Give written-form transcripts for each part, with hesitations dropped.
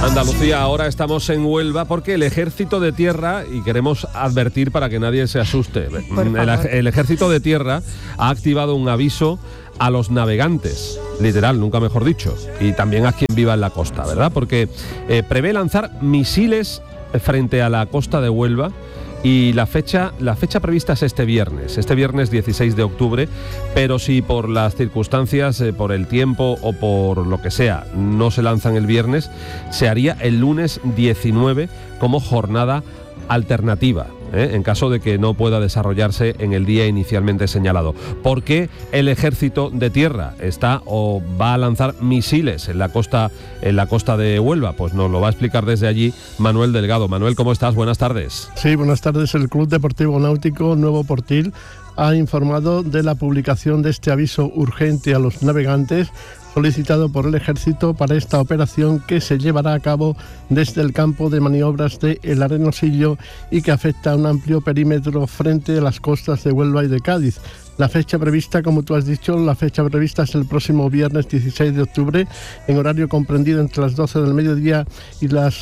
Andalucía, ahora estamos en Huelva porque el Ejército de Tierra, y queremos advertir para que nadie se asuste, el Ejército de Tierra ha activado un aviso a los navegantes, literal, nunca mejor dicho, y también a quien viva en la costa, ¿verdad? Porque prevé lanzar misiles frente a la costa de Huelva. Y la fecha prevista es este viernes 16 de octubre, pero si por las circunstancias, por el tiempo o por lo que sea, no se lanzan el viernes, se haría el lunes 19 como jornada alternativa, en caso de que no pueda desarrollarse en el día inicialmente señalado. ¿Por qué el Ejército de Tierra está o va a lanzar misiles en la costa de Huelva? Pues nos lo va a explicar desde allí Manuel Delgado. Manuel, ¿cómo estás? Buenas tardes. Sí, buenas tardes. El Club Deportivo Náutico Nuevo Portil ha informado de la publicación de este aviso urgente a los navegantes solicitado por el Ejército para esta operación que se llevará a cabo desde el campo de maniobras de El Arenosillo y que afecta a un amplio perímetro frente a las costas de Huelva y de Cádiz. La fecha prevista, como tú has dicho, es el próximo viernes 16 de octubre, en horario comprendido entre las 12 del mediodía y las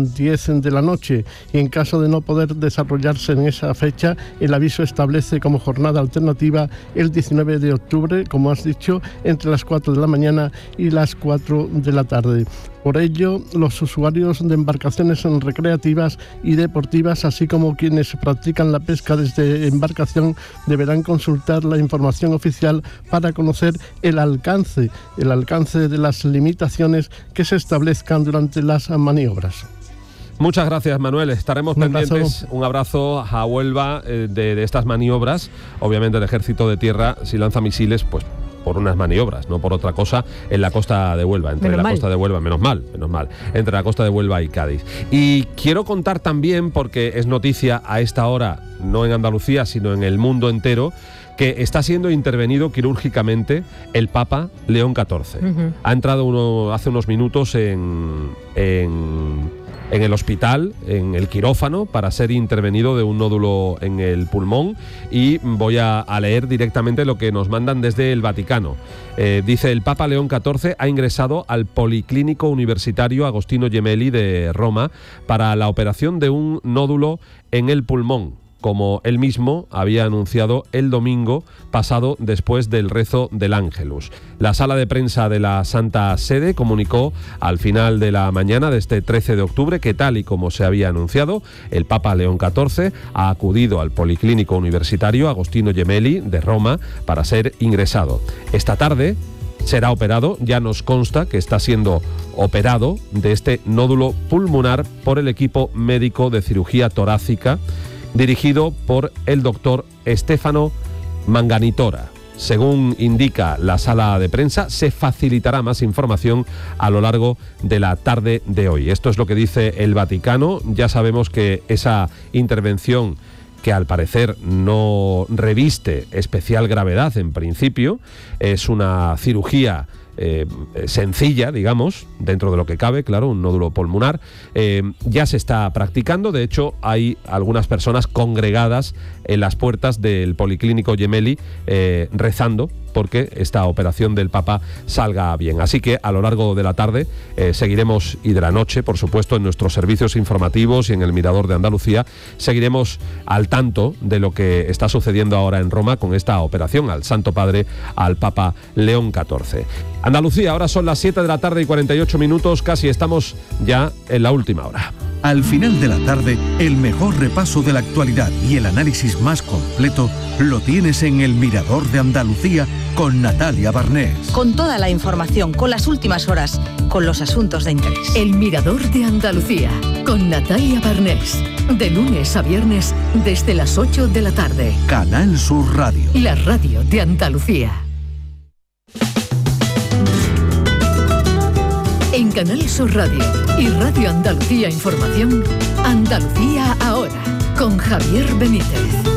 10 de la noche. Y en caso de no poder desarrollarse en esa fecha, el aviso establece como jornada alternativa el 19 de octubre, como has dicho, entre las 4 de la mañana y las 4 de la tarde. Por ello, los usuarios de embarcaciones recreativas y deportivas, así como quienes practican la pesca desde embarcación, deberán consultar la información oficial para conocer el alcance de las limitaciones que se establezcan durante las maniobras. Muchas gracias, Manuel. Estaremos pendientes. Un abrazo a Huelva de estas maniobras. Obviamente el Ejército de Tierra, si lanza misiles, pues por unas maniobras, no por otra cosa, en la costa de Huelva, entre la costa de Huelva, menos mal, entre la costa de Huelva y Cádiz. Y quiero contar también, porque es noticia a esta hora, no en Andalucía, sino en el mundo entero, que está siendo intervenido quirúrgicamente el Papa León XIV. Ha entrado hace unos minutos en el hospital, en el quirófano, para ser intervenido de un nódulo en el pulmón, y voy a leer directamente lo que nos mandan desde el Vaticano. Dice: el Papa León XIV ha ingresado al Policlínico Universitario Agostino Gemelli de Roma para la operación de un nódulo en el pulmón, como él mismo había anunciado el domingo pasado después del rezo del Ángelus. La sala de prensa de la Santa Sede comunicó al final de la mañana de este 13 de octubre que, tal y como se había anunciado, el Papa León XIV ha acudido al Policlínico Universitario Agostino Gemelli de Roma para ser ingresado. Esta tarde será operado, ya nos consta que está siendo operado de este nódulo pulmonar por el equipo médico de cirugía torácica dirigido por el doctor Stefano Manganitora. Según indica la sala de prensa, se facilitará más información a lo largo de la tarde de hoy. Esto es lo que dice el Vaticano. Ya sabemos que esa intervención, que al parecer no reviste especial gravedad en principio, es una cirugía sencilla, digamos, dentro de lo que cabe, claro, un nódulo pulmonar. Ya se está practicando. De hecho, hay algunas personas congregadas en las puertas del Policlínico Gemelli rezando porque esta operación del Papa salga bien. Así que a lo largo de la tarde seguiremos, y de la noche, por supuesto, en nuestros servicios informativos y en el Mirador de Andalucía, seguiremos al tanto de lo que está sucediendo ahora en Roma con esta operación al Santo Padre, al Papa León XIV. Andalucía, ahora son las 7 de la tarde y 48 minutos, casi estamos ya en la última hora. Al final de la tarde, el mejor repaso de la actualidad y el análisis más completo lo tienes en el Mirador de Andalucía con Natalia Barnés. Con toda la información, con las últimas horas, con los asuntos de interés. El Mirador de Andalucía con Natalia Barnés. De lunes a viernes desde las 8 de la tarde. Canal Sur Radio. La radio de Andalucía. En Canal Sur Radio y Radio Andalucía Información, Andalucía Ahora, con Javier Benítez.